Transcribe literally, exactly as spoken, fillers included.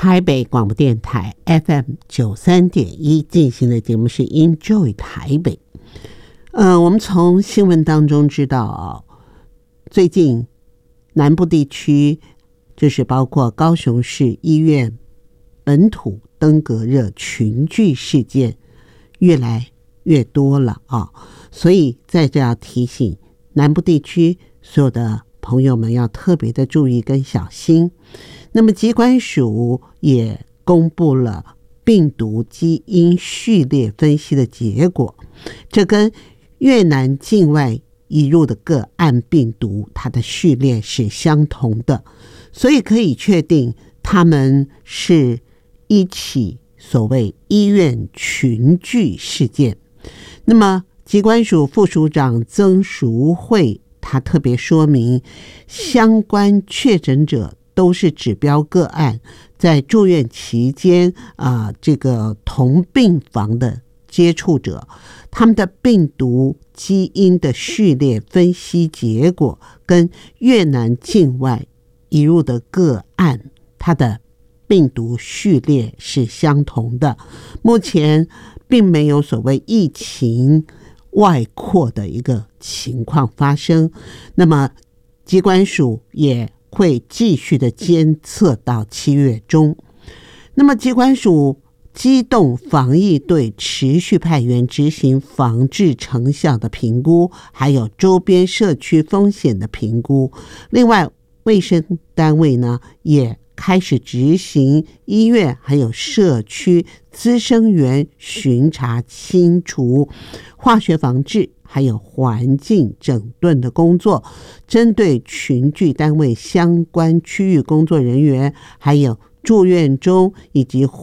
台北广播电台 F M 九三点一进行的节目是 Enjoy 台北。呃，我们从新闻当中知道啊，最近南部地区就是包括高雄市医院本土登革热群聚事件越来越多了啊，所以在这要提醒南部地区所有的朋友们要特别的注意跟小心。那么疾管署也公布了病毒基因序列分析的结果，这跟越南境外移入的个案病毒它的序列是相同的，所以可以确定他们是一起所谓医院群聚事件。那么疾管署副署长曾淑慧他特别说明，相关确诊者都是指标个案，在住院期间啊、呃，这个同病房的接触者，他们的病毒基因的序列分析结果跟越南境外移入的个案，它的病毒序列是相同的。目前并没有所谓疫情外扩的一个情况发生，那么疾管署也会继续的监测到七月中。那么疾管署机动防疫队持续派员执行防治成效的评估，还有周边社区风险的评估。另外卫生单位呢也开始执行医院还有社区滋生源巡查清除、化学防治还有环境整顿的工作，针对群聚单位相关区域工作人员，还有住院中以及